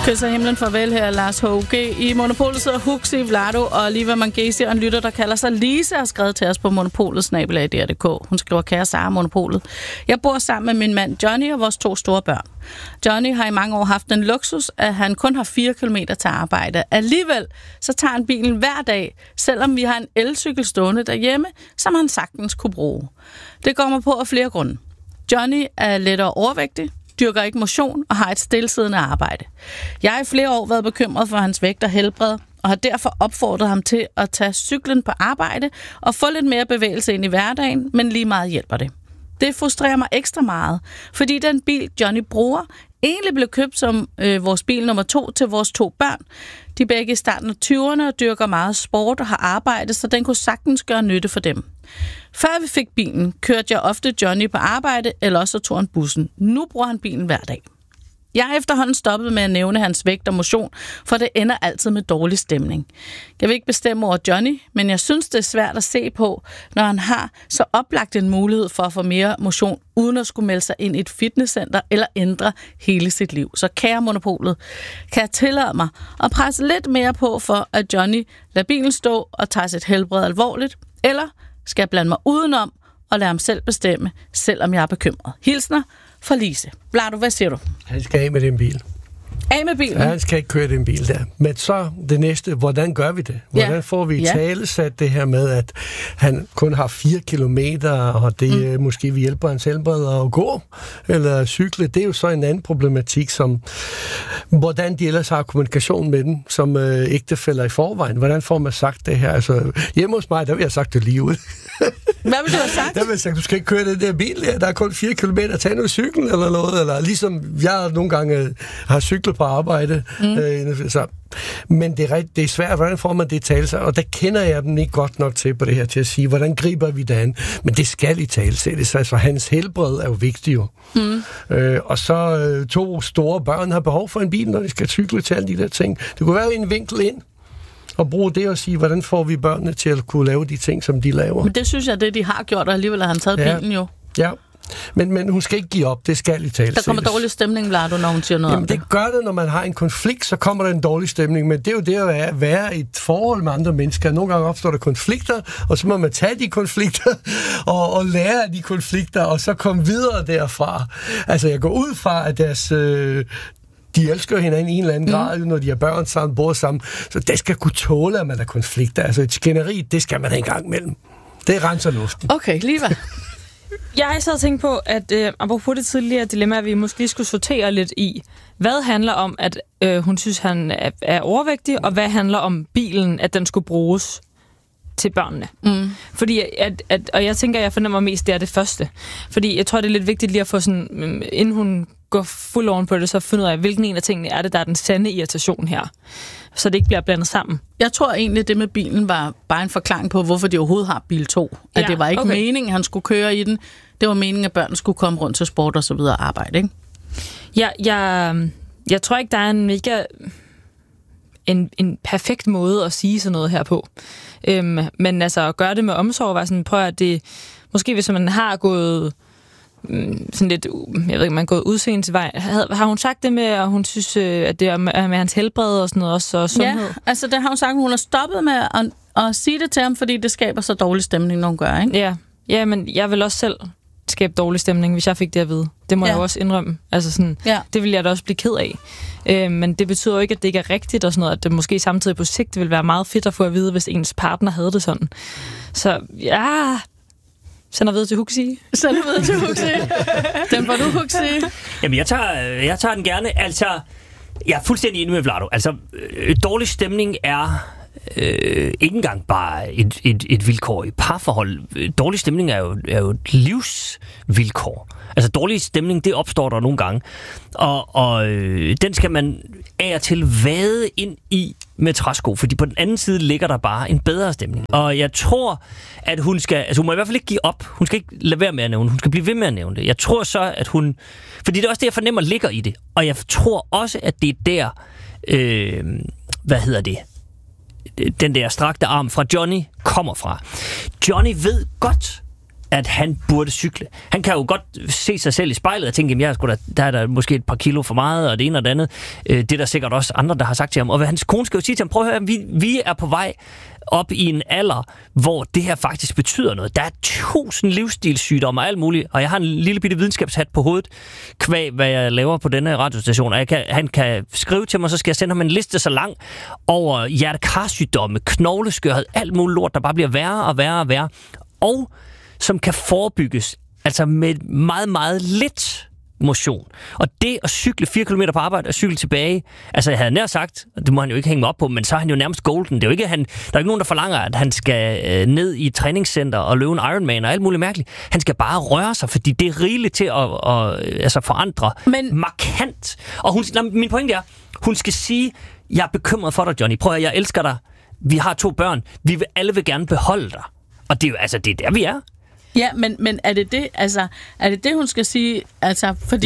Kysser himlen farvel her, Lars H.G. I Monopolet sidder Huxi, Vlado og Liva Mangesi og en lytter, der kalder sig Lise, har skrevet til os på monopolet@dr.dk. Hun skriver, kære Sara, Monopolet. Jeg bor sammen med min mand Johnny og vores 2 store børn. Johnny har i mange år haft den luksus, at han kun har 4 kilometer til arbejde. Alligevel så tager han bilen hver dag, selvom vi har en elcykel stående derhjemme, som han sagtens kunne bruge. Det går mig på af flere grunde. Johnny er lettere overvægtig, dyrker ikke motion og har et stillesiddende arbejde. Jeg har i flere år været bekymret for hans vægt og helbred, og har derfor opfordret ham til at tage cyklen på arbejde og få lidt mere bevægelse ind i hverdagen, men lige meget hjælper det. Det frustrerer mig ekstra meget, fordi den bil, Johnny bruger, egentlig blev købt som vores bil nummer 2 til vores 2 børn. De er begge i starten af 20'erne og dyrker meget sport og har arbejde, så den kunne sagtens gøre nytte for dem. Før vi fik bilen, kørte jeg ofte Johnny på arbejde, eller også tog han bussen. Nu bruger han bilen hver dag. Jeg har efterhånden stoppet med at nævne hans vægt og motion, for det ender altid med dårlig stemning. Jeg vil ikke bestemme over Johnny, men jeg synes, det er svært at se på, når han har så oplagt en mulighed for at få mere motion, uden at skulle melde sig ind i et fitnesscenter eller ændre hele sit liv. Så kære Monopolet, kan jeg tillade mig at presse lidt mere på for, at Johnny lader bilen stå og tager sit helbred alvorligt, eller skal jeg blande mig udenom og lade ham selv bestemme, selvom jeg er bekymret. Hilsner fra Lise. Vlado, hvad siger du? Han skal af med den bil. Af med bilen? Ja, han skal ikke køre den bil der. Men så det næste, hvordan gør vi det? Hvordan får vi talesat det her med, at han kun har 4 kilometer, og det måske vi hjælper hans helbred at gå, eller cykle? Det er jo så en anden problematik, som hvordan de ellers har kommunikation med den, som ægtefæller i forvejen. Hvordan får man sagt det her? Altså, hjemme hos mig, der vil jeg sagt det lige ud. Hvad vil du have sagt? Der vil jeg sagt, du skal ikke køre den der bil der. Der er kun 4 kilometer. Tag noget cyklen eller noget. Eller ligesom jeg nogle gange har cyklet på arbejde. Så. Men det er svært. Hvordan får man det tale sig? Og der kender jeg dem ikke godt nok til på det her, til at sige, hvordan griber vi det an? Men det skal i talesættes. Altså, hans helbred er jo vigtigt jo. Og så 2 store børn har behov for en bil, når de skal cykle til alle de der ting. Det kunne være en vinkel ind og bruge det og sige, hvordan får vi børnene til at kunne lave de ting, som de laver. Men det synes jeg, det de har gjort, og alligevel har han taget bilen jo. Ja, men hun skal ikke give op, det skal i tale. Der kommer dårlig stemning, Vlado, når hun siger noget om det. Det gør det, når man har en konflikt, så kommer der en dårlig stemning, men det er jo det at være i et forhold med andre mennesker. Nogle gange opstår der konflikter, og så må man tage de konflikter, og lære af de konflikter, og så komme videre derfra. Altså, jeg går ud fra, at deres de elsker hinanden i en eller anden grad, når de har børn sammen, bor sammen. Så det skal kunne tåle, at man har konflikter. Altså et skænderi, det skal man have en gang imellem. Det renser luften. Okay, Liva. Jeg så tænkt på, at apropos det tidligere dilemma, at vi måske lige skulle sortere lidt i, hvad handler om, at hun synes, han er overvægtig, og hvad handler om bilen, at den skulle bruges til børnene. Fordi, og jeg tænker, jeg fornemmer mest, det er det første. Fordi jeg tror, det er lidt vigtigt lige at få sådan, inden hun går fuld oven på det, så finde ud af, hvilken en af tingene er det, der er den sande irritation her. Så det ikke bliver blandet sammen. Jeg tror egentlig, det med bilen var bare en forklaring på, hvorfor de overhovedet har bil 2. At det var ikke meningen, han skulle køre i den. Det var meningen, at børnene skulle komme rundt til sport og så videre og arbejde, ikke? Jeg tror ikke, der er en mega en perfekt måde at sige sådan noget her på. Men altså at gøre det med omsorg, var sådan, prøv at det, måske hvis man har gået sådan lidt, jeg ved ikke, man er gået udseende til vej. Har hun sagt det med, at hun synes, at det er med hans helbred og sådan noget også, og sundhed? Ja, altså det har hun sagt, hun har stoppet med at sige det til ham, fordi det skaber så dårlig stemning, når hun gør, ikke? Ja, men jeg vil også selv skabe dårlig stemning, hvis jeg fik det at vide. Det må jeg jo også indrømme. Altså sådan, det vil jeg da også blive ked af. Men det betyder jo ikke, at det ikke er rigtigt og sådan noget, at det måske samtidig på sigt vil være meget fedt at få at vide, hvis ens partner havde det sådan. Så ja, sender videre til Huxi. Den får du, Huxi. Jamen, jeg tager den gerne. Altså, jeg er fuldstændig enig med Vlado. Altså, dårlig stemning er ikke engang bare et vilkår i parforhold. Dårlig stemning er jo et livsvilkår. Altså dårlig stemning, det opstår der nogle gange. Og den skal man af og til vade ind i med træsko, fordi på den anden side ligger der bare en bedre stemning. Og jeg tror, at hun skal, altså hun må i hvert fald ikke give op. Hun skal ikke lade være med at nævne. Hun skal blive ved med at nævne det. Jeg tror så, at hun, fordi det er også det, jeg fornemmer ligger i det. Og jeg tror også, at det er der, den der strakte arm fra Johnny kommer fra. Johnny ved godt, at han burde cykle. Han kan jo godt se sig selv i spejlet og tænke, at der er der måske et par kilo for meget, og det ene og det andet. Det er der sikkert også andre, der har sagt til ham. Og hans kone skal jo sige til ham, prøv at høre, vi er på vej op i en alder, hvor det her faktisk betyder noget. Der er 1000 livsstilssygdomme og alt muligt, og jeg har en lille bitte videnskabshat på hovedet, kvæg, hvad jeg laver på denne radiostation, og han kan skrive til mig, så skal jeg sende ham en liste så lang over hjertekarsygdomme, knogleskørhed, alt muligt lort, der bare bliver værre og værre og værre, og som kan forebygges, altså med meget, meget lidt motion. Og det at cykle 4 km på arbejde og cykle tilbage, altså jeg havde nær sagt, det må han jo ikke hænge mig op på, men så er han jo nærmest golden. Det er jo ikke, der er ikke nogen, der forlanger, at han skal ned i et træningscenter og løbe en Ironman og alt muligt mærkeligt. Han skal bare røre sig, fordi det er rigeligt til at forandre markant. Og min pointe er, hun skal sige, jeg er bekymret for dig, Johnny. Prøv at jeg elsker dig. Vi har 2 børn. Alle vil gerne beholde dig. Og det er jo, altså, det er der, vi er. Ja, men er det det, altså, er det det, hun skal sige, altså, fordi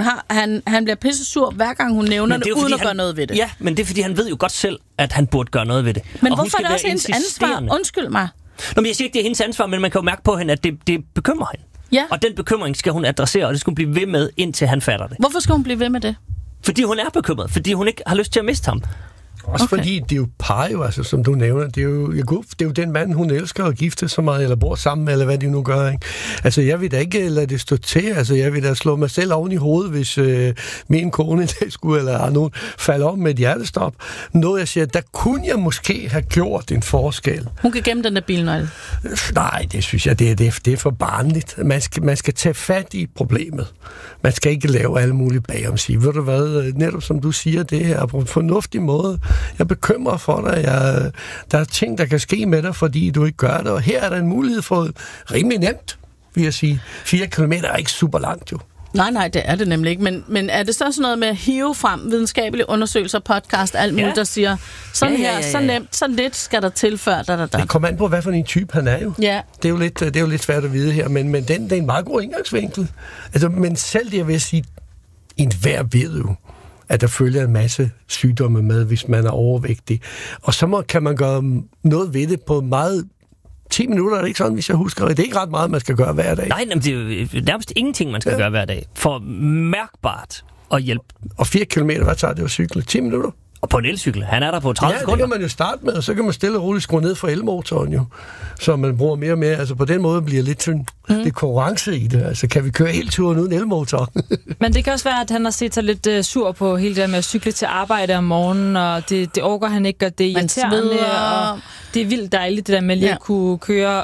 han bliver pisse sur, hver gang hun nævner det, uden at gøre noget ved det? Ja, men det er, fordi han ved jo godt selv, at han burde gøre noget ved det. Men hvorfor er det også hendes ansvar? Undskyld mig. Nå, men jeg siger ikke, det er hendes ansvar, men man kan jo mærke på hende, at det bekymrer hende. Ja. Og den bekymring skal hun adressere, og det skal hun blive ved med, indtil han fatter det. Hvorfor skal hun blive ved med det? Fordi hun er bekymret, fordi hun ikke har lyst til at miste ham. Også fordi det er jo par jo, altså, som du nævner. Det er jo den mand, hun elsker at gifte så meget, eller bor sammen med, eller hvad de nu gør. Ikke? Altså, jeg vil da ikke lade det stå til. Altså, jeg vil da slå mig selv oven i hovedet, hvis min kone skulle, eller nogen falde om med et hjertestop. Noget, jeg siger, der kunne jeg måske have gjort en forskel. Hun kan gemme den der bilnøgle. Nej, det synes jeg, det er for barnligt. Man skal tage fat i problemet. Man skal ikke lave alle mulige bagom sige. Ved du hvad, netop som du siger, det her på en fornuftig måde. Jeg bekymrer for dig. Der er ting, der kan ske med dig, fordi du ikke gør det. Og her er der en mulighed for rimelig nemt, vil jeg sige. 4 kilometer er ikke super langt, jo. Nej, det er det nemlig ikke. Men er det så sådan noget med at hive frem videnskabelige undersøgelser, podcast, alt muligt, der siger, sådan her, så nemt, så lidt skal der til før, Det kommer an på, hvad for en type han er jo. Ja. Det er jo lidt svært at vide her, men det er en meget god indgangsvinkel. Altså, men selv det, jeg vil sige, enhver ved jo, at der følger en masse sygdomme med, hvis man er overvægtig. Og så kan man gøre noget ved det på meget 10 minutter, er det ikke sådan, hvis jeg husker. Det er ikke ret meget, man skal gøre hver dag. Nej, det er jo nærmest ingenting, man skal gøre hver dag. For mærkbart at hjælpe. Og 4 kilometer, hvad tager det at cykle? 10 minutter? Og på en elcykel. Han er der på 30 sekunder. Ja, det kan man jo starte med, og så kan man stille og roligt skrue ned for elmotoren jo. Så man bruger mere og mere. Altså på den måde bliver lidt lidt konkurrence i det. Altså kan vi køre hele turen uden elmotor? Men det kan også være, at han har set sig lidt sur på hele det med at cykle til arbejde om morgenen, og det overgår han ikke, og det er irriterende, og det er vildt dejligt, det der med lige at kunne køre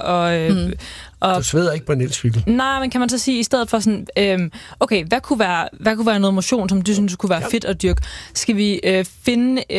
og du sveder ikke på en elcykel. Nej, men kan man så sige, i stedet for sådan, okay, hvad kunne være noget motion, som du synes kunne være fedt at dyrke? Skal vi finde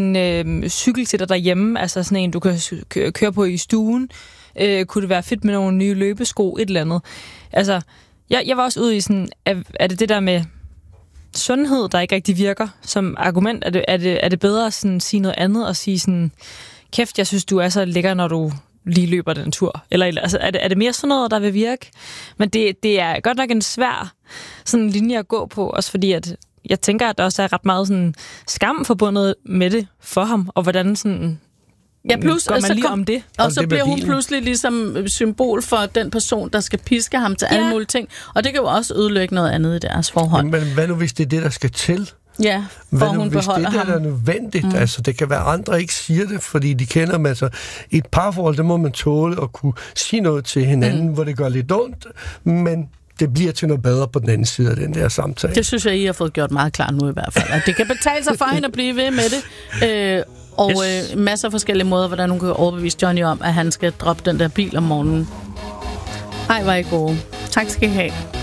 en cykel til dig derhjemme, altså sådan en, du kan køre på i stuen? Kunne det være fedt med nogle nye løbesko, et eller andet? Altså, jeg var også ude i sådan, er det der med sundhed, der ikke rigtig virker som argument? Er det bedre at sådan sige noget andet og sige sådan, kæft, jeg synes, du er så lækker, når du lige løber den tur? Eller altså, er det mere sådan noget, der vil virke? Men det er godt nok en svær sådan linje at gå på, også fordi at jeg tænker, at der også er ret meget sådan skam forbundet med det for ham, og hvordan sådan går man lige om det. Og så bliver hun pludselig ligesom symbol for den person, der skal piske ham til alle mulige ting. Og det kan jo også ødelægge noget andet i deres forhold. Men hvad nu, hvis det er det, der skal til? Ja, for hun beholder ham. Hvis det er nødvendigt, altså det kan være andre ikke siger det, fordi de kender dem. Altså i et parforhold, det må man tåle at kunne sige noget til hinanden, hvor det gør lidt ondt, men det bliver til noget bedre på den anden side af den der samtale. Det synes jeg, I har fået gjort meget klart nu i hvert fald. At det kan betale sig for hende at blive ved med det. Og masser af forskellige måder, hvordan hun kan overbevise Johnny om, at han skal droppe den der bil om morgenen. Ej, hvor er I gode. Tak skal I have.